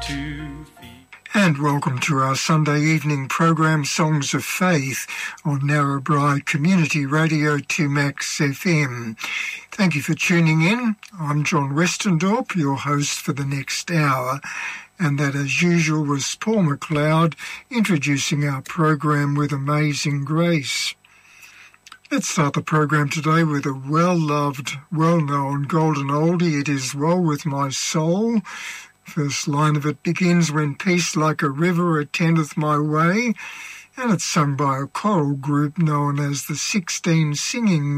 2 feet. And welcome to our Sunday evening program, Songs of Faith, on Narrabri Community Radio 2Max FM. Thank you for tuning in. I'm John Westendorp, your host for the next hour. And that, as usual, was Paul McLeod introducing our program with Amazing Grace. Let's start the program today with a well-loved, well-known golden oldie. It is Well With My Soul. First line of it begins, "When peace like a river attendeth my way," and it's sung by a choral group known as the 16 Singing